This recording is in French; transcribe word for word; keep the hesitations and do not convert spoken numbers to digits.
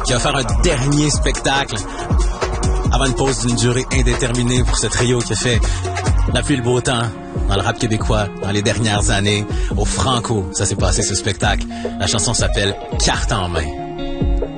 qui va faire un dernier spectacle avant une pause d'une durée indéterminée pour ce trio qui a fait la pluie et le beau temps dans le rap québécois dans les dernières années. Au Franco, ça s'est passé ce spectacle. La chanson s'appelle Carte en main.